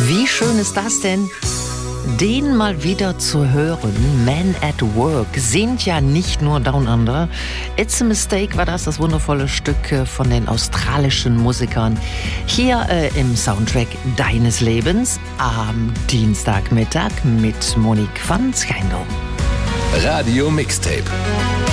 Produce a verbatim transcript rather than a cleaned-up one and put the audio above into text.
Wie schön ist das denn, den mal wieder zu hören. Men at Work sind ja nicht nur Down Under. It's a Mistake war das, das wundervolle Stück von den australischen Musikern. Hier äh, im Soundtrack deines Lebens am Dienstagmittag mit Monique van Schijndel. Radio Mixtape.